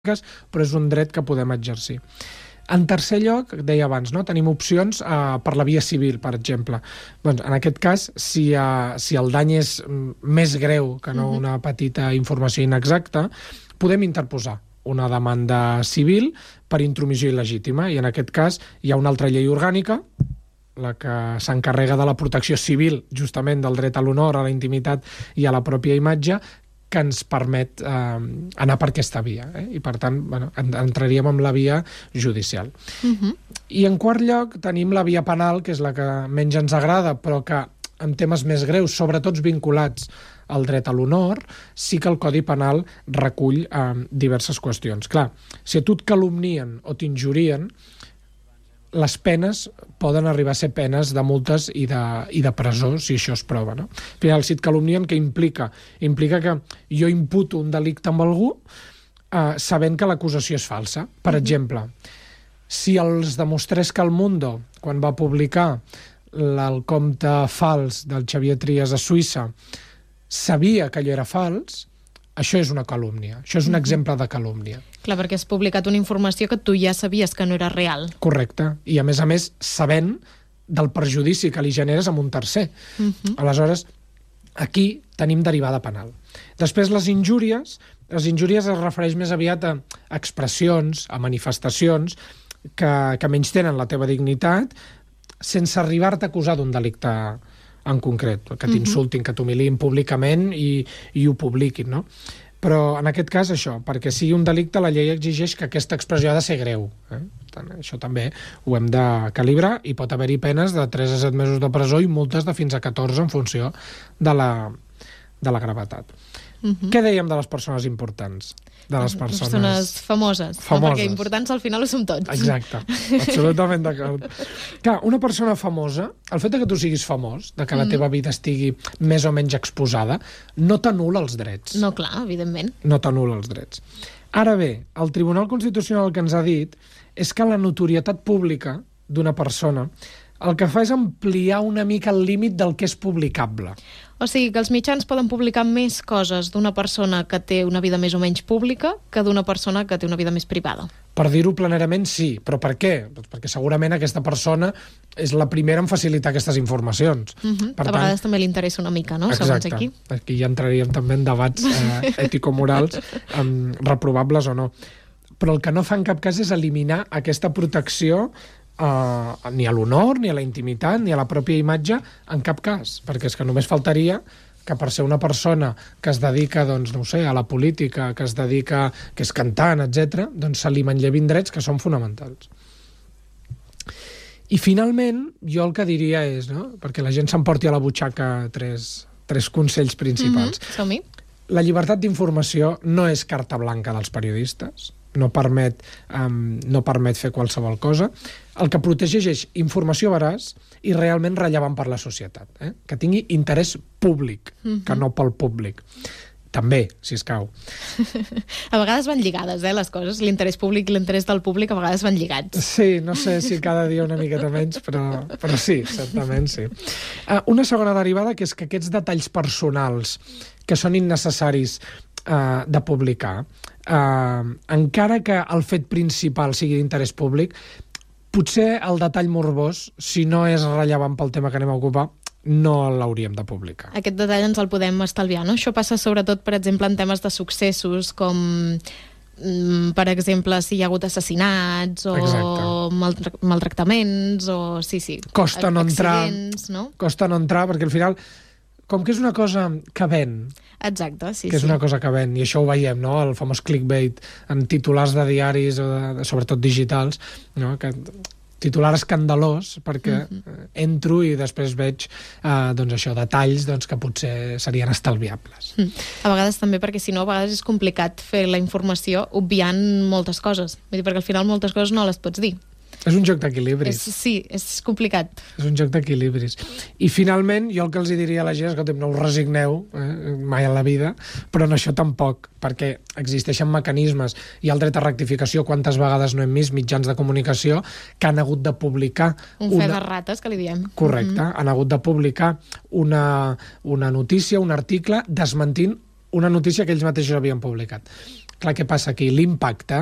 però és un dret que podem exercir. En tercer lloc, deia abans, no? Tenim opcions per la via civil, per exemple. Doncs, en aquest cas, si el dany és més greu que no una petita informació inexacta, podem interposar una demanda civil per intromissió il·legítima, i en aquest cas hi ha una altra llei orgànica, la que s'encarrega de la protecció civil, justament del dret a l'honor, a la intimitat i a la pròpia imatge, que ens permet anar per aquesta via. I, per tant, entraríem en la via judicial. I, en quart lloc, tenim la via penal, que és la que menys ens agrada, però que, en temes més greus, sobretot vinculats al dret a l'honor, sí que el Codi Penal recull diverses qüestions. Clar, si a tu et calumnien o t'injurien, les penes poden arribar a ser penes de multes i de presó, si això es prova, no? Al final, si et calumnien, què implica? Implica que jo imputo un delicte amb algú sabent que l'acusació és falsa. Per exemple, si els demostrés que El Mundo, quan va publicar el compte fals del Xavier Trias a Suïssa, sabia que allò era fals, això és una calúmnia. Això és un exemple de calúmnia. Clar, perquè has publicat una informació que tu ja sabies que no era real. Correcte. I, a més, sabent del perjudici que li generes a un tercer. Aleshores, aquí tenim derivada penal. Després, les injúries es refereix més aviat a expressions, a manifestacions que menys tenen la teva dignitat, sense arribar-te a acusar d'un delicte en concret, que t'insultin, que t'humiliïn públicament i ho publiquin, no? Però en aquest cas això, perquè sigui un delicte, la llei exigeix que aquesta expressió ha de ser greu. Tant, això també ho hem de calibrar, i pot haver-hi penes de 3 a 7 mesos de presó i multes de fins a 14 en funció de la gravetat. Què dèiem de les persones importants? De les persones famoses. No, perquè importants al final ho som tots. Exacte, absolutament d'acord. Clar, una persona famosa, el fet que tu siguis famós, de que la teva vida estigui més o menys exposada, no t'anul·la els drets. No, clar, evidentment. No t'anul·la els drets. Ara bé, el Tribunal Constitucional el que ens ha dit és que la notorietat pública d'una persona el que fa és ampliar una mica el límit del que és publicable. O sigui, que els mitjans poden publicar més coses d'una persona que té una vida més o menys pública que d'una persona que té una vida més privada. Per dir-ho planerament, sí. Però per què? Perquè segurament aquesta persona és la primera en facilitar aquestes informacions. A vegades també li interessa una mica, no? Exacte. Segons aquí. Aquí ja entraríem també en debats ètico-morals, reprovables o no. Però el que no fa en cap cas és eliminar aquesta protecció ni a l'honor, ni a la intimitat, ni a la pròpia imatge, en cap cas, perquè és que només faltaria que per ser una persona que es dedica, doncs, no ho sé, a la política, que es dedica, que és cantant, etc., doncs se li manllevin drets que són fonamentals. I finalment, jo el que diria és, no?, perquè la gent s'emporti a la butxaca tres consells principals. Som-hi. La llibertat d'informació no és carta blanca dels periodistes, no permet fer qualsevol cosa. El que protegeix és informació veraç i realment rellevant per la societat, que tingui interès públic, que no pel públic. També, si escau. A vegades van lligades, les coses. L'interès públic i l'interès del públic a vegades van lligats. Sí, no sé si cada dia una miqueta menys, però sí, certament sí. Una segona derivada, que és que aquests detalls personals que són innecessaris de publicar, encara que el fet principal sigui d'interès públic, potser el detall morbós, si no és rellevant pel tema que anem a ocupar, no l'hauríem de publicar. Aquest detall ens el podem estalviar, no? Això passa sobretot, per exemple, en temes de successos, com, per exemple, si hi ha hagut assassinats o maltractaments o, costa no entrar, accidents, no? Costa no entrar, perquè al final, com que és una cosa que ven, exacte, que és una cosa que ven, i això ho veiem, no?, el famós clickbait en titulars de diaris, sobretot digitals, no?, que titular escandalós, perquè entro i després veig doncs això, detalls que potser serien estalviables. A vegades també perquè, si no, a vegades és complicat fer la informació obviant moltes coses. Vull dir, perquè al final moltes coses no les pots dir. És un joc d'equilibris. Sí, és complicat. És un joc d'equilibris. I finalment, jo el que els diria a la gent és que no us resigneu mai en la vida, però en això tampoc, perquè existeixen mecanismes. Hi ha el dret a rectificació, quantes vegades no hem vist mitjans de comunicació que han hagut de publicar... Un fe de rates, que li diem. Correcte. Han hagut de publicar una notícia, un article, desmentint una notícia que ells mateixos havien publicat. Clar, què passa aquí? L'impacte